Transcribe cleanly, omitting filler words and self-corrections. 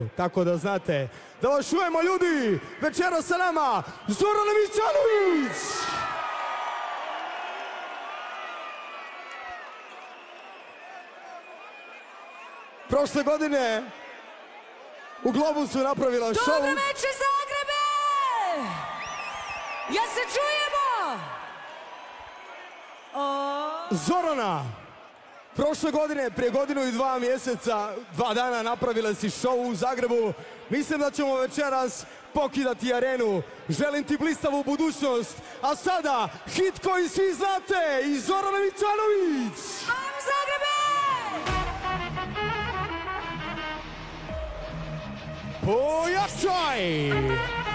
Tako da znate, da vas čujemo ljudi, večera sa nama, Zoran Mićanović! Prošle godine u Globusu napravila šou. Dobro večer Zagrebe! Ja se čujemo! Zorana! Prošle godine, prije godinu i 2 mjeseca, 2 dana napravila si šou u Zagrebu. Mislim da ćemo večeras pokidati arenu. Želim ti blistavu budućnost. A sada, hit koji svi znate, i Zoran Mićanović! Ajmo Zagrebe! Pojačaj!